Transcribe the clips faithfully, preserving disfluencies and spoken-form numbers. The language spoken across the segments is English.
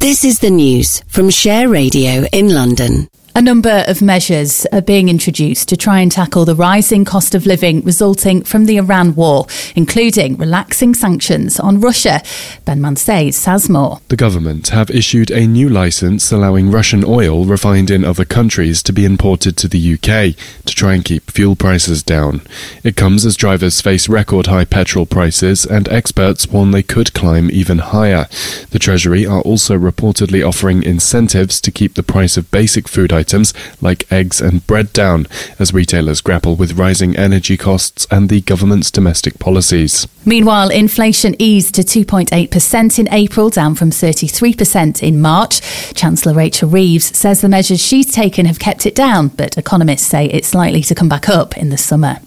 This is the news from Share Radio in London. A number of measures are being introduced to try and tackle the rising cost of living resulting from the Iran war, including relaxing sanctions on Russia. Ben Mansez has more. The government have issued a new licence allowing Russian oil refined in other countries to be imported to the U K to try and keep fuel prices down. It comes as drivers face record high petrol prices and experts warn they could climb even higher. The Treasury are also reportedly offering incentives to keep the price of basic food items like eggs and bread down as retailers grapple with rising energy costs and the government's domestic policies. Meanwhile, inflation eased to two point eight percent in April, down from thirty-three percent in March. Chancellor Rachel Reeves says the measures she's taken have kept it down, but economists say it's likely to come back up in the summer.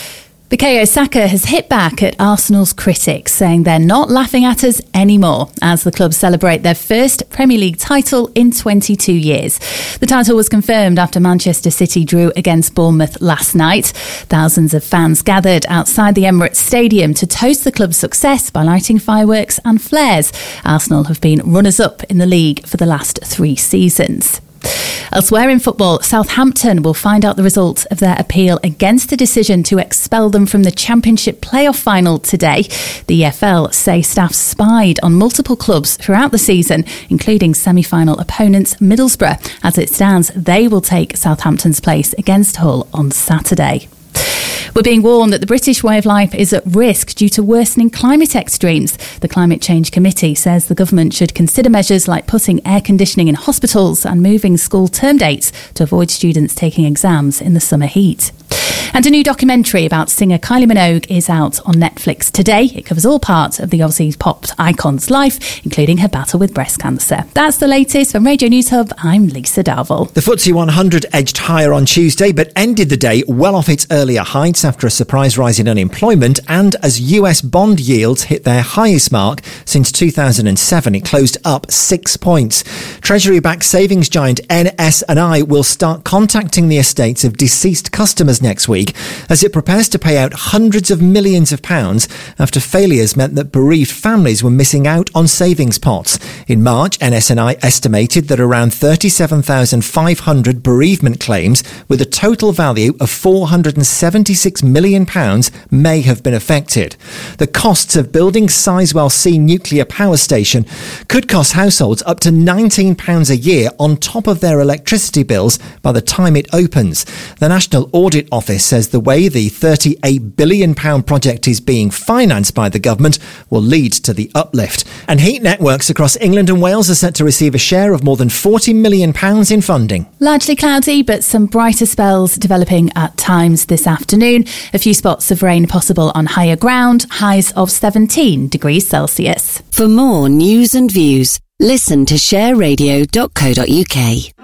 Bukayo Saka has hit back at Arsenal's critics, saying they're not laughing at us anymore as the club celebrate their first Premier League title in twenty-two years. The title was confirmed after Manchester City drew against Bournemouth last night. Thousands of fans gathered outside the Emirates Stadium to toast the club's success by lighting fireworks and flares. Arsenal have been runners-up in the league for the last three seasons. Elsewhere in football, Southampton will find out the result of their appeal against the decision to expel them from the Championship playoff final today. The E F L say staff spied on multiple clubs throughout the season, including semi-final opponents Middlesbrough. As it stands, they will take Southampton's place against Hull on Saturday. We're being warned that the British way of life is at risk due to worsening climate extremes. The Climate Change Committee says the government should consider measures like putting air conditioning in hospitals and moving school term dates to avoid students taking exams in the summer heat. And a new documentary about singer Kylie Minogue is out on Netflix today. It covers all parts of the Aussie pop icon's life, including her battle with breast cancer. That's the latest from Radio News Hub. I'm Lisa Darville. The F T S E one hundred edged higher on Tuesday, but ended the day well off its earlier heights after a surprise rise in unemployment and as U S bond yields hit their highest mark since two thousand seven. It closed up six points. Treasury-backed savings giant N S and I will start contacting the estates of deceased customers next week as it prepares to pay out hundreds of millions of pounds after failures meant that bereaved families were missing out on savings pots. In March, N S and I estimated that around thirty-seven thousand five hundred bereavement claims with a total value of four hundred seventy-six million pounds may have been affected. The costs of building Sizewell C nuclear power station could cost households up to nineteen pounds a year on top of their electricity bills by the time it opens. The National Audit Office says the way the thirty-eight billion pounds project is being financed by the government will lead to the uplift. And heat networks across England and Wales are set to receive a share of more than forty million pounds in funding. Largely cloudy, but some brighter spells developing at times this afternoon. A few spots of rain possible on higher ground, highs of seventeen degrees Celsius. For more news and views, listen to share radio dot co dot uk.